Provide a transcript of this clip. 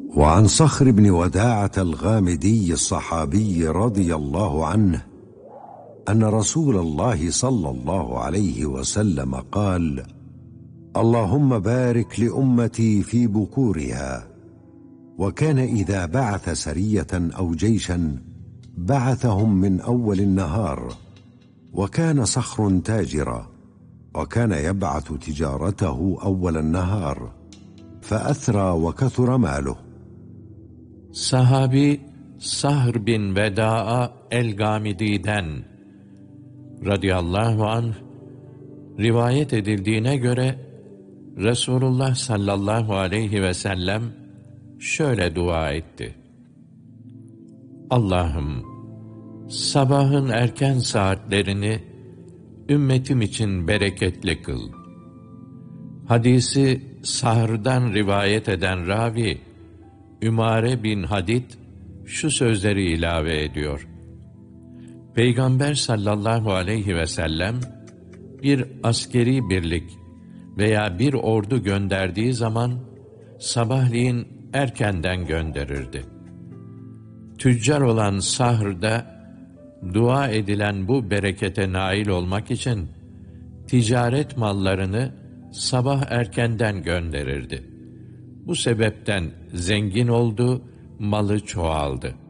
وعن صخر بن وداعة الغامدي الصحابي رضي الله عنه أن رسول الله صلى الله عليه وسلم قال: اللهم بارك لأمتي في بكورها. وكان إذا بعث سرية أو جيشا بعثهم من أول النهار. وكان صخر تاجرا، وكان يبعث تجارته أول النهار، فأثرى وكثر ماله. Sahabi Sahr bin Veda'a el-Gamidi'den radıyallahu anh rivayet edildiğine göre Resulullah sallallahu aleyhi ve sellem şöyle dua etti: Allah'ım, sabahın erken saatlerini ümmetim için bereketli kıl. Hadisi Sahr'dan rivayet eden ravi Ümare bin Hadid şu sözleri ilave ediyor: Peygamber sallallahu aleyhi ve sellem bir askeri birlik veya bir ordu gönderdiği zaman sabahleyin erkenden gönderirdi. Tüccar olan Sahr'da dua edilen bu berekete nail olmak için ticaret mallarını sabah erkenden gönderirdi. Bu sebepten zengin oldu, malı çoğaldı.